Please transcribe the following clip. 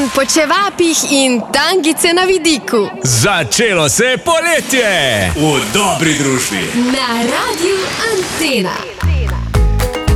po čevapih in tangice na vidiku. Začelo se je poletje! V dobri družbi. Na Radiu Antena.